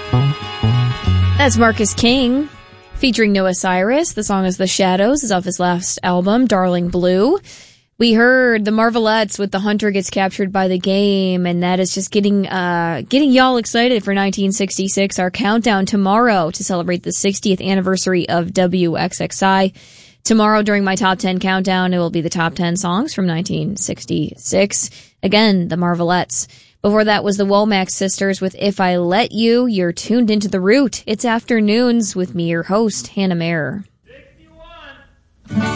That's Marcus King featuring Noah Cyrus. The song is The Shadows. It's off his last album, Darling Blue. We heard the Marvelettes with The Hunter Gets Captured by the Game, and that is just getting y'all excited for 1966, our countdown tomorrow to celebrate the 60th anniversary of WXXI. Tomorrow during my top 10 countdown, it will be the top 10 songs from 1966. Again, the Marvelettes. Before that was the Womack Sisters with If I Let You. You're tuned into The Root. It's Afternoons with me, your host, Hannah Mayer.